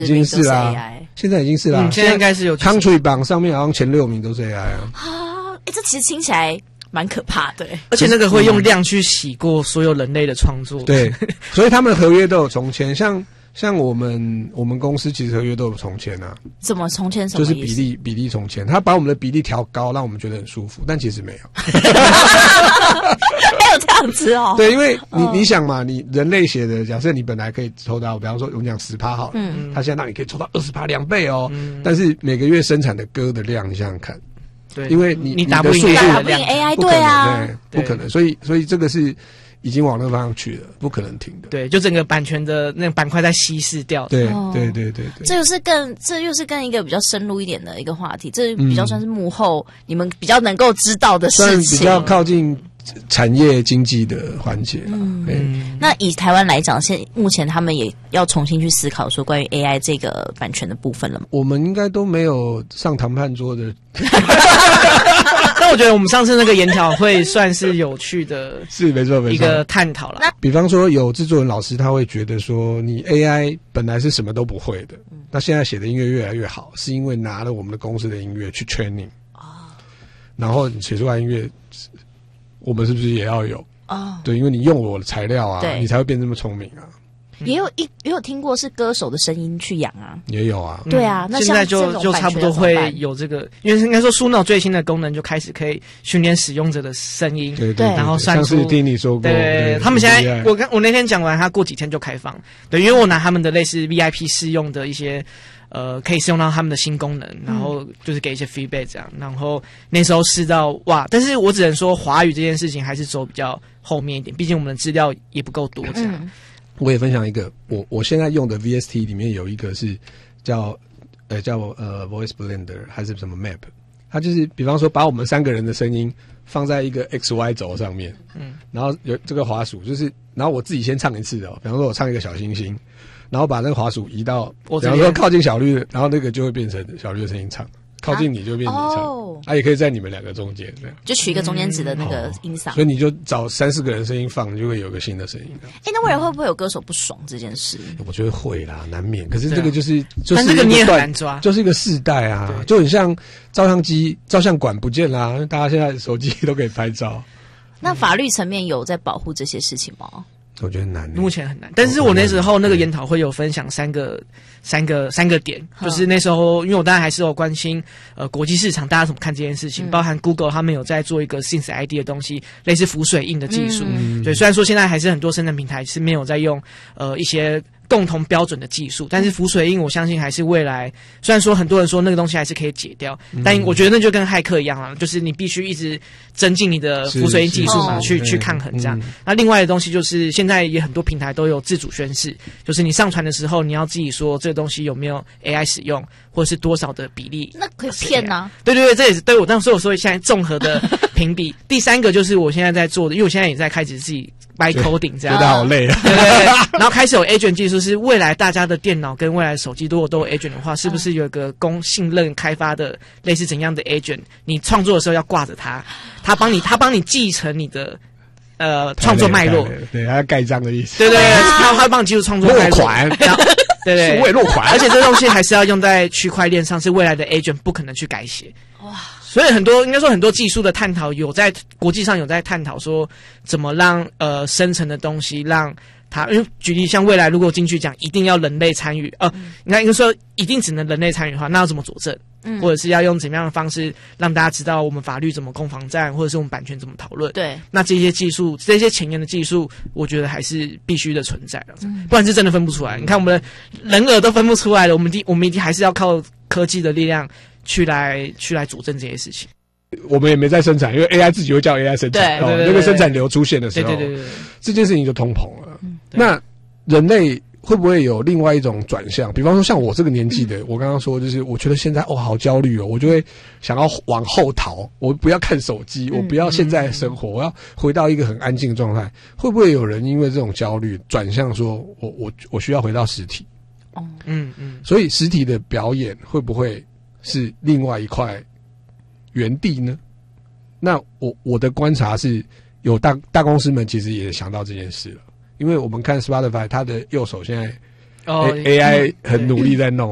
已经是啦，现在已经是啦， 现在应该是有 Country 榜上面好像前6名都是 AI 啊。 这其实听起来蛮可怕的， 而且那个会用量去洗过所有人类的创作。 对，所以他们的合约都有重签，像我们公司其实合约都有重签啊。 怎么重签？什么意思？ 就是比例重签，他把我们的比例调高，让我们觉得很舒服，但其实没有。 没有这样子哦。 对，因为你想嘛，你人类写的，假设你本来可以抽到，比方说我们讲10%好了，他现在让你可以抽到20%，2倍哦。但是每个月生产的歌的量，你想想看， 对， 因为你打不赢 AI， 对啊， 不可能，所以这个是已经往那个方向去了，不可能停的。 对，就整个版权的那个板块在稀释掉。 对。 这又是更一个比较深入一点的一个话题，这比较算是幕后你们比较能够知道的事情， 算比较靠近产业经济的环节。 那以台湾来讲，目前他们也要重新去思考说关于 AI 这个版权的部分了吗？ 我们应该都没有上谈判桌的。 但我觉得我们上次那个研讨会算是有趣的， 是没错一个探讨了。 比方说有制作人老师他会觉得说，你 AI 本来是什么都不会的，那现在写的音乐越来越好，是因为拿了我们的公司的音乐去 training，然后你写出来音乐，我们是不是也要有？对，因为你用我的材料啊，你才会变这么聪明啊。 也有听过是歌手的声音去养啊， 也有啊， 对啊。那现在就差不多会有这个，因为应该说书脑最新的功能就开始可以训练使用者的声音， 对， 然后算出。 上次听你说过， 对，他们现在我那天讲完，他过几天就开放，对，因为我拿他们的类似 VIP 试用的一些。可以试用到他们的新功能，然后就是给一些 feedback 这样，然后那时候试到哇，但是我只能说华语这件事情还是走比较后面一点，毕竟我们的资料也不够多这样。 我也分享一个，我现在用的 VST 里面有一个是叫Voice Blender 还是什么 Map， 它就是比方说把我们3个人的声音放在一个 XY 轴上面，然后有这个滑鼠，就是然后我自己先唱一次哦，比方说我唱一个小星星。然后把那个滑鼠移到，比方说靠近小绿，然后那个就会变成小绿的声音唱，靠近你就变你唱，也可以在你们2个中间， 就取一个中间值的那个音嗓， 所以你就找3-4个人声音放，就会有个新的声音。 那未来会不会有歌手不爽这件事？ 我觉得会啦，难免。可是这个就是但这个你也很难抓， 就是一个世代啊，就很像照相馆不见啦，大家现在手机都可以拍照。 那法律层面有在保护这些事情吗？ 我觉得难， 目前很难。但是我那时候那个研讨会有分享三个点，就是那时候因为我当然还是有关心国际市场大家怎么看这件事情，包含 Google 他们有在做一个 Synth ID 的东西，类似浮水印的技术。对，虽然说现在还是很多生产平台是没有在用一些共同标准的技术，但是浮水印我相信还是未来，虽然说很多人说那个东西还是可以解掉，但我觉得那就跟骇客一样啊，就是你必须一直增进你的浮水印技术嘛，去抗衡这样。那另外的东西就是现在也很多平台都有自主宣示，就是你上传的时候你要自己说这个东西有没有 AI 使用，或者是多少的比例。 那可以骗啊？ 对，这也是对我当时我说现在综合的评比。第3个就是我现在在做的，因为我现在也在开始自己by coding 这样， 觉得好累啊。 对，然后开始有 agent 技术，是未来大家的电脑跟未来的手机如果都有 agent 的话，是不是有一个供信任开发的类似怎样的 agent？ 你创作的时候要挂着它，他帮你继承你的创作脉络， 对，他要盖章的意思。 对，他会帮你记录创作脉络。 落款， 对， 数位落款， 而且这东西还是要用在区块链上，是未来的 agent 不可能去改写。哇！所以应该说很多技术的探讨有在国际上有在探讨说怎么让生成的东西让它，因为举例像未来如果进去讲一定要人类参与，应该说一定只能人类参与的话，那要怎么佐证？或者是要用怎么样的方式让大家知道我们法律怎么攻防战，或者是我们版权怎么讨论？对，那这些技术，这些前沿的技术，我觉得还是必须的存在的，不然是真的分不出来。你看我们的人耳都分不出来了，我们一定还是要靠科技的力量去来佐证这些事情。 我们也没在生产，因为 AI 自己会叫 AI 生产，那个生产流出现的时候，对，这件事情就通膨了。那人类会不会有另外一种转向？比方说像我这个年纪的，我刚刚说就是我觉得现在好焦虑哦，我就会想要往后逃，我不要看手机，我不要现在的生活，我要回到一个很安静的状态。会不会有人因为这种焦虑转向说我需要回到实体？所以实体的表演会不会是另外一块原地呢？那我的观察是有大公司们其实也想到这件事了，因为我们看 Spotify 它的右手现在 AI 很努力在弄。